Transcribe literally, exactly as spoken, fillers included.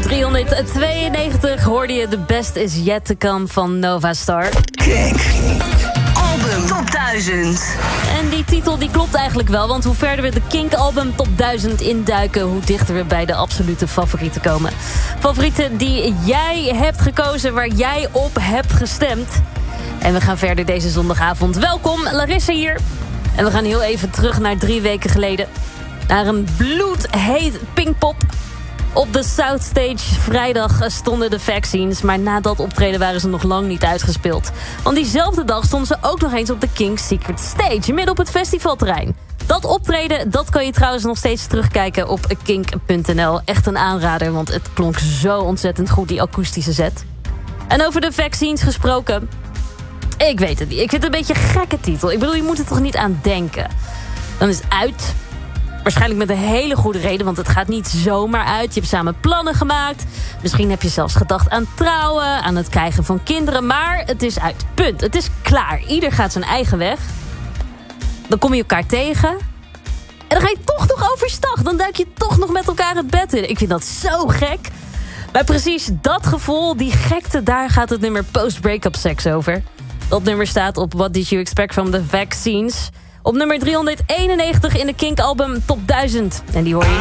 driehonderdtweeënnegentig hoorde je The Best Is Yet To Come van Nova Star. Kink. Album Top duizend. En die titel die klopt eigenlijk wel, want hoe verder we de Kink Album Top duizend induiken, hoe dichter we bij de absolute favorieten komen. Favorieten die jij hebt gekozen, waar jij op hebt gestemd. En we gaan verder deze zondagavond. Welkom, Larissa hier. En we gaan heel even terug naar drie weken geleden. Naar een bloedheet Pinkpop. Op de South Stage vrijdag stonden de Vaccines, maar na dat optreden waren ze nog lang niet uitgespeeld. Want diezelfde dag stonden ze ook nog eens op de Kink Secret Stage, midden op het festivalterrein. Dat optreden, dat kan je trouwens nog steeds terugkijken op kink punt n l. Echt een aanrader, want het klonk zo ontzettend goed, die akoestische set. En over de Vaccines gesproken, ik weet het niet. Ik vind het een beetje een gekke titel. Ik bedoel, je moet er toch niet aan denken. Dan is het uit. Waarschijnlijk met een hele goede reden, want het gaat niet zomaar uit. Je hebt samen plannen gemaakt. Misschien heb je zelfs gedacht aan trouwen, aan het krijgen van kinderen. Maar het is uit. Punt. Het is klaar. Ieder gaat zijn eigen weg. Dan kom je elkaar tegen. En dan ga je toch nog overstag. Dan duik je toch nog met elkaar het bed in. Ik vind dat zo gek. Maar precies dat gevoel, die gekte, daar gaat het nummer Post-Breakup Sex over. Dat nummer staat op What Did You Expect From The Vaccines. Op nummer driehonderdeenennegentig in de Kink album Top duizend. En die hoor je